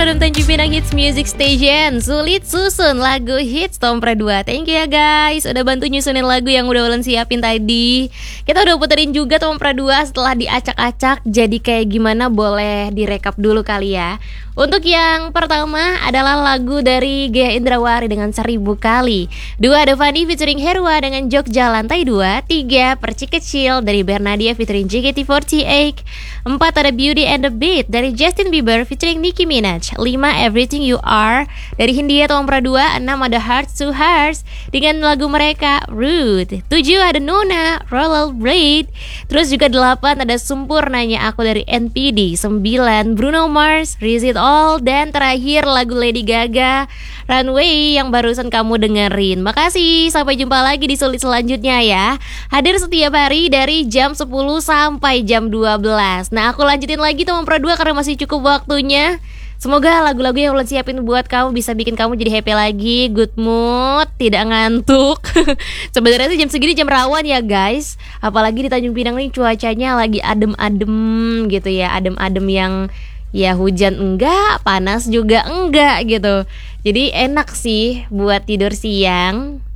Random Tanjung Pinang Hits Music Station. Sulit susun lagu hits Tom Pradua. Thank you ya guys, udah bantu nyusunin lagu yang udah Ulen siapin tadi. Kita udah puterin juga Tom Pradua setelah diacak-acak. Jadi kayak gimana, boleh direkap dulu kali ya. Untuk yang pertama adalah lagu dari Ghea Indrawari dengan 1000 Kali. 2 ada Fanny featuring Herwa dengan Jogja Lantai 2. 3 Perci Kecil dari Bernadia featuring JKT48. 4 ada Beauty and the Beat dari Justin Bieber featuring Nicki Minaj. 5 Everything You Are dari Hindia Tom Pradua. 6 ada Hearts to Hearts dengan lagu mereka Rude. 7 ada Nona Rollerblade. Terus juga 8 ada Sempurnanya Aku dari NPD. 9 Bruno Mars Raise It All. Dan terakhir lagu Lady Gaga Runway yang barusan kamu dengerin. Makasih, sampai jumpa lagi di Sulit selanjutnya ya. Hadir setiap hari dari jam 10 sampai jam 12. Nah, aku lanjutin lagi Tom Pradua karena masih cukup waktunya. Semoga lagu-lagu yang Ulen siapin buat kamu bisa bikin kamu jadi happy lagi, good mood, tidak ngantuk. Sebenarnya sih jam segini jam rawan ya guys. Apalagi di Tanjung Pinang nih cuacanya lagi adem-adem gitu ya. Adem-adem yang ya hujan enggak, panas juga enggak gitu. Jadi enak sih buat tidur siang.